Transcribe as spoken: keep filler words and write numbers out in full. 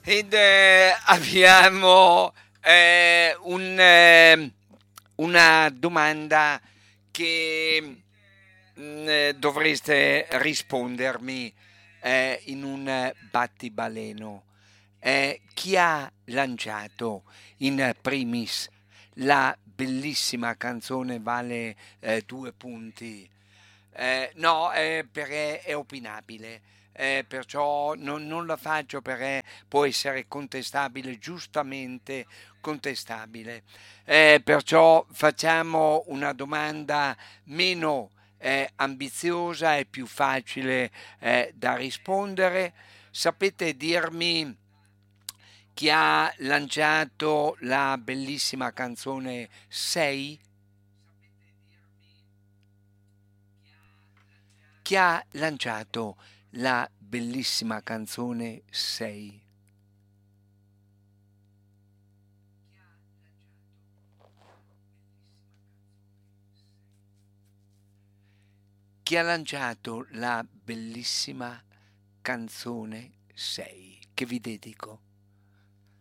Ed eh, abbiamo eh, un, eh, una domanda che mm, eh, dovreste rispondermi eh, in un battibaleno. Eh, chi ha lanciato in primis la bellissima canzone Vale eh, due punti? Eh, no, eh, perché è opinabile, eh, perciò non, non la faccio perché può essere contestabile, giustamente contestabile. Eh, perciò facciamo una domanda meno eh, ambiziosa e più facile eh, da rispondere. Sapete dirmi chi ha lanciato la bellissima canzone sei? Chi ha lanciato la bellissima canzone sei? Chi ha lanciato la bellissima canzone sei? Che vi dedico.